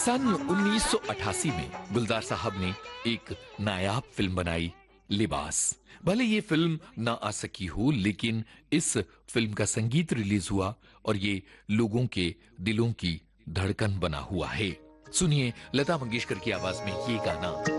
सन 1988 में गुलजार साहब ने एक नायाब फिल्म बनाई, लिबास। भले ये फिल्म ना आ सकी हो, लेकिन इस फिल्म का संगीत रिलीज हुआ और ये लोगों के दिलों की धड़कन बना हुआ है। सुनिए लता मंगेशकर की आवाज में ये गाना।